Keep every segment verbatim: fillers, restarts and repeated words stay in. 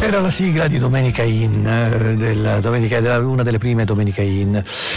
Era la sigla di Domenica In, eh, della Domenica, della, una delle prime Domenica In.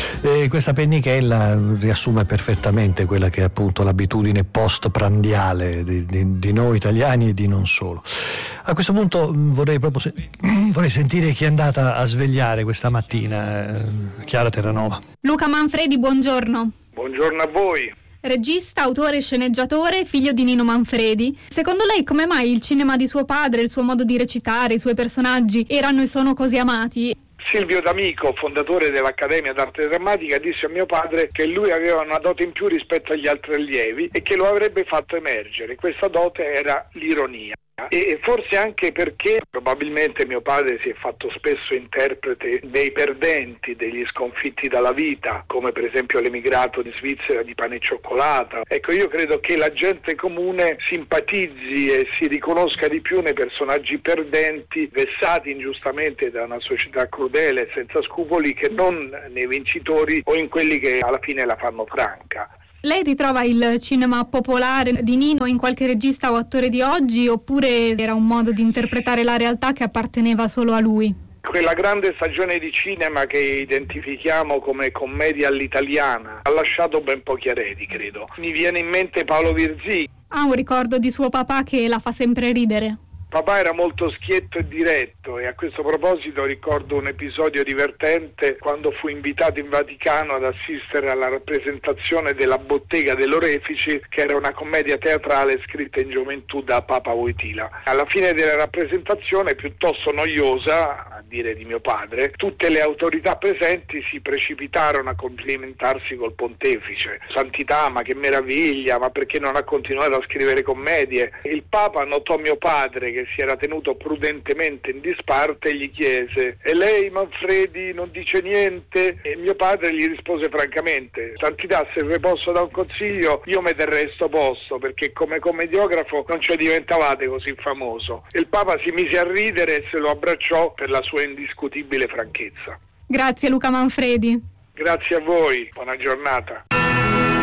E questa pennichella riassume perfettamente quella che è appunto l'abitudine post-prandiale di, di, di noi italiani e di non solo. A questo punto vorrei proprio se, vorrei sentire chi è andata a svegliare questa mattina, eh, Chiara Terranova. Luca Manfredi, buongiorno. Buongiorno a voi. Regista, autore e sceneggiatore, figlio di Nino Manfredi. Secondo lei come mai il cinema di suo padre, il suo modo di recitare, i suoi personaggi erano e sono così amati? Silvio D'Amico, fondatore dell'Accademia d'Arte Drammatica, disse a mio padre che lui aveva una dote in più rispetto agli altri allievi e che lo avrebbe fatto emergere. Questa dote era l'ironia. E forse anche perché probabilmente mio padre si è fatto spesso interprete dei perdenti, degli sconfitti dalla vita, come per esempio l'emigrato in Svizzera di Pane e Cioccolata. Ecco, io credo che la gente comune simpatizzi e si riconosca di più nei personaggi perdenti, vessati ingiustamente da una società crudele e senza scrupoli, che non nei vincitori o in quelli che alla fine la fanno franca. Lei ritrova il cinema popolare di Nino in qualche regista o attore di oggi, oppure era un modo di interpretare la realtà che apparteneva solo a lui? Quella grande stagione di cinema che identifichiamo come commedia all'italiana ha lasciato ben pochi eredi, credo. Mi viene in mente Paolo Virzì. Ha un ricordo di suo papà che la fa sempre ridere? Papà era molto schietto e diretto, e a questo proposito ricordo un episodio divertente quando fu invitato in Vaticano ad assistere alla rappresentazione della Bottega dell'Orefici, che era una commedia teatrale scritta in gioventù da Papa Wojtyla. Alla fine della rappresentazione, piuttosto noiosa, a dire di mio padre, tutte le autorità presenti si precipitarono a complimentarsi col pontefice. Santità, ma che meraviglia, ma perché non ha continuato a scrivere commedie? Il Papa notò mio padre che si era tenuto prudentemente in disparte e gli chiese: e lei, Manfredi, non dice niente? E mio padre gli rispose francamente: Santità, se vi posso dare un consiglio, io mi terrei sto posto, perché come commediografo non ci diventavate così famoso. E il Papa si mise a ridere e se lo abbracciò per la sua indiscutibile franchezza. Grazie Luca Manfredi. Grazie a voi, buona giornata.